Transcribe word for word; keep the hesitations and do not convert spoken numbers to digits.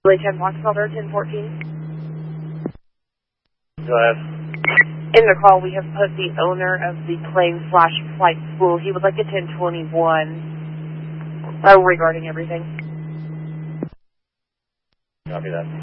Lake ten Foxtrot, ten fourteen. Go ahead. In the call, we have put the owner of the plane slash flight school. He would like a ten twenty-one uh, regarding everything. Copy that.